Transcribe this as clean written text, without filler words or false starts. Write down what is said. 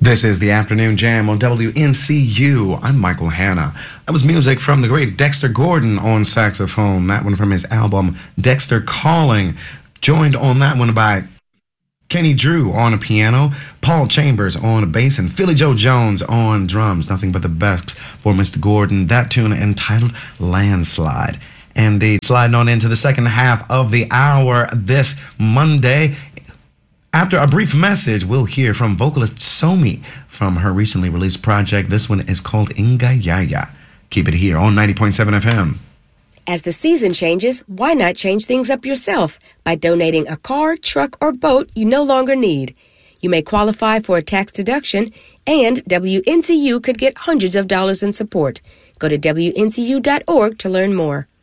This is the Afternoon Jam on WNCU. I'm Michael Hanna. That was music from the great Dexter Gordon on saxophone. That one from his album Dexter Calling. Joined on that one by Kenny Drew on a piano, Paul Chambers on a bass, and Philly Joe Jones on drums. Nothing but the best for Mr. Gordon. That tune entitled Landslide. Indeed, sliding on into the second half of the hour this Monday. After a brief message, we'll hear from vocalist Somi from her recently released project. This one is called Inga Yaya. Keep it here on 90.7 FM. As the season changes, why not change things up yourself by donating a car, truck, or boat you no longer need? You may qualify for a tax deduction, and WNCU could get hundreds of dollars in support. Go to WNCU.org to learn more.